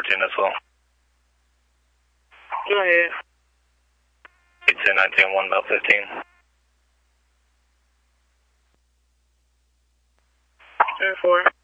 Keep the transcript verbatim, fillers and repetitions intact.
nineteen as well. Go ahead. eight two nineteen, one about fifteen. ten four.